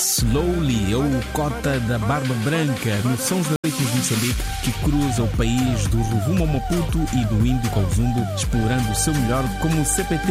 Slowly, ou Cota da Barba Branca, no São João de Moçambique, que cruza o país do Rovuma ao Maputo e do Índico ao Zumbo, explorando o seu melhor como CPT